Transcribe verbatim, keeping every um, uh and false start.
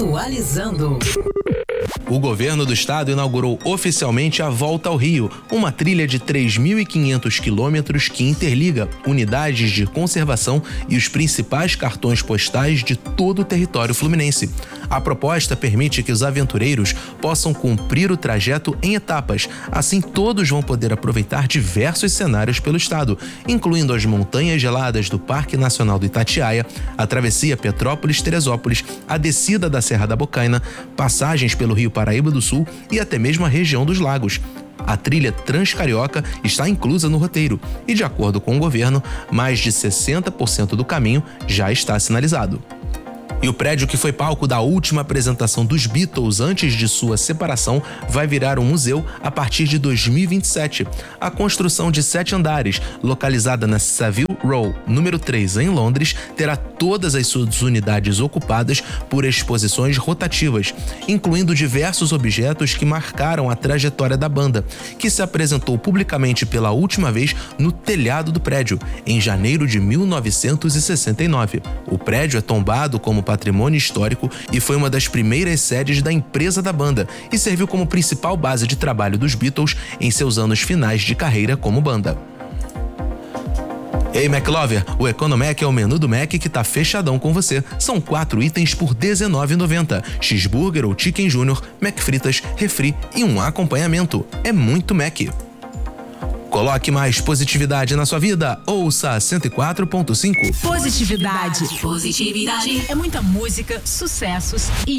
Atualizando. O governo do estado inaugurou oficialmente a Volta ao Rio, uma trilha de três mil e quinhentos quilômetros que interliga unidades de conservação e os principais cartões postais de todo o território fluminense. A proposta permite que os aventureiros possam cumprir o trajeto em etapas, assim todos vão poder aproveitar diversos cenários pelo estado, incluindo as montanhas geladas do Parque Nacional do Itatiaia, a travessia Petrópolis-Teresópolis, a descida da Serra da Bocaina, passagens pelo Rio Paraíba do Sul e até mesmo a região dos lagos. A trilha Transcarioca está inclusa no roteiro e, de acordo com o governo, mais de sessenta por cento do caminho já está sinalizado. E o prédio que foi palco da última apresentação dos Beatles antes de sua separação vai virar um museu a partir de dois mil e vinte e sete. A construção de sete andares, localizada na Savile Row, número três, em Londres, terá todas as suas unidades ocupadas por exposições rotativas, incluindo diversos objetos que marcaram a trajetória da banda, que se apresentou publicamente pela última vez no telhado do prédio, em janeiro de mil novecentos e sessenta e nove. O prédio é tombado como patrimônio histórico e foi uma das primeiras sedes da empresa da banda e serviu como principal base de trabalho dos Beatles em seus anos finais de carreira como banda. Ei, McLover, o Economac é o menu do Mac que tá fechadão com você. São quatro itens por dezenove reais e noventa centavos. Cheeseburger ou Chicken Júnior, Mac fritas, refri e um acompanhamento. É muito Mac. Coloque mais positividade na sua vida. Ouça cento e quatro ponto cinco. Positividade. Positividade. É muita música, sucessos e